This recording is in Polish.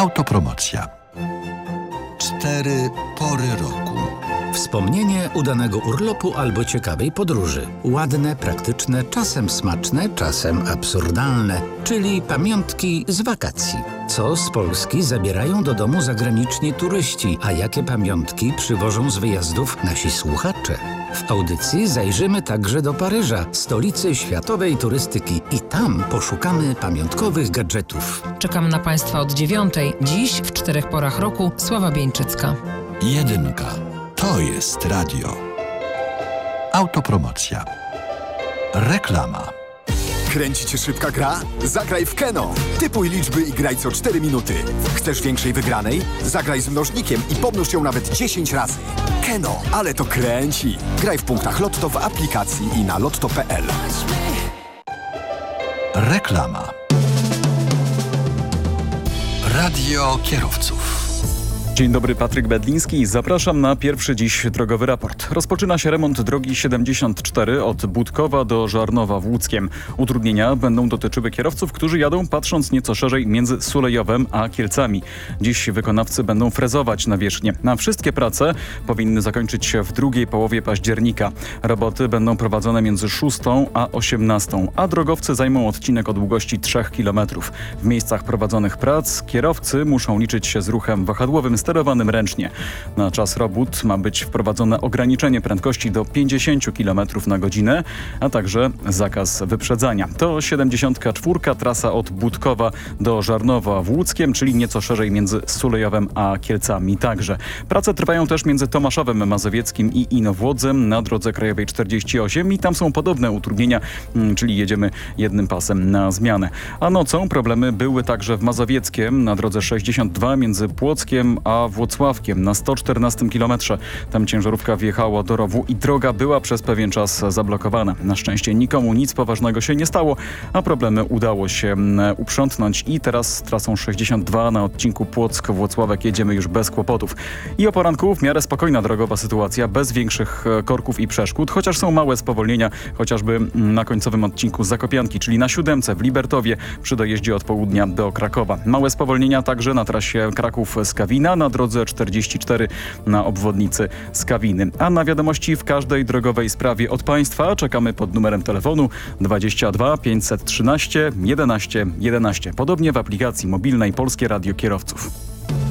Autopromocja. 4 pory roku. Wspomnienie udanego urlopu albo ciekawej podróży. Ładne, praktyczne, czasem smaczne, czasem absurdalne, czyli pamiątki z wakacji. Co z Polski zabierają do domu zagraniczni turyści, a jakie pamiątki przywożą z wyjazdów nasi słuchacze? W audycji zajrzymy także do Paryża, stolicy światowej turystyki, i tam poszukamy pamiątkowych gadżetów. Czekam na Państwa od 9:00. Dziś w 4 porach roku Sława Bieńczycka. 1. To jest radio. Autopromocja. Reklama. Kręci cię szybka gra? Zagraj w Keno. Typuj liczby i graj co 4 minuty. Chcesz większej wygranej? Zagraj z mnożnikiem i pomnóż ją nawet 10 razy. Keno, ale to kręci. Graj w punktach Lotto, w aplikacji i na lotto.pl. Reklama. Radio kierowców. Dzień dobry, Patryk Bedliński. Zapraszam na pierwszy dziś drogowy raport. Rozpoczyna się remont drogi 74 od Budkowa do Żarnowa w Łódzkiem. Utrudnienia będą dotyczyły kierowców, którzy jadą patrząc nieco szerzej między Sulejowem a Kielcami. Dziś wykonawcy będą frezować nawierzchnię. Na wszystkie prace powinny zakończyć się w drugiej połowie października. Roboty będą prowadzone między 6 a 18, a drogowcy zajmą odcinek o długości 3 km. W miejscach prowadzonych prac kierowcy muszą liczyć się z ruchem wahadłowym sterowanym ręcznie. Na czas robót ma być wprowadzone ograniczenie prędkości do 50 km na godzinę, a także zakaz wyprzedzania. To 74, trasa od Budkowa do Żarnowa w Łódzkiem, czyli nieco szerzej między Sulejowem a Kielcami także. Prace trwają też między Tomaszowem Mazowieckim i Inowłodzem na drodze krajowej 48 i tam są podobne utrudnienia, czyli jedziemy jednym pasem na zmianę. A nocą problemy były także w Mazowieckiem na drodze 62 między Płockiem a Włocławkiem na 114 km. Tam ciężarówka wjechała do rowu i droga była przez pewien czas zablokowana. Na szczęście nikomu nic poważnego się nie stało, a problemy udało się uprzątnąć i teraz z trasą 62 na odcinku Płock-Włocławek jedziemy już bez kłopotów. I o poranku w miarę spokojna drogowa sytuacja, bez większych korków i przeszkód, chociaż są małe spowolnienia, chociażby na końcowym odcinku Zakopianki, czyli na 7 w Libertowie przy dojeździe od południa do Krakowa. Małe spowolnienia także na trasie Kraków-Skawina, na drodze 44 na obwodnicy Skawiny. A na wiadomości w każdej drogowej sprawie od Państwa czekamy pod numerem telefonu 22 513 11 11. Podobnie w aplikacji mobilnej Polskie Radio Kierowców.